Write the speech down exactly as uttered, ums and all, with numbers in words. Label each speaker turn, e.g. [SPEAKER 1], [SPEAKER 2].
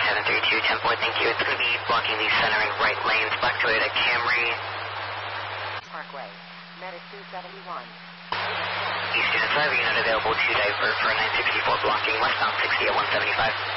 [SPEAKER 1] seven three two, ten four, thank you. It's going to be blocking the centering right lanes, Black Toyota Camry.
[SPEAKER 2] Parkway, Medic two seventy-one.
[SPEAKER 1] East Unit five, unit available to divert for nine sixty-four blocking westbound sixty at one seventy-five.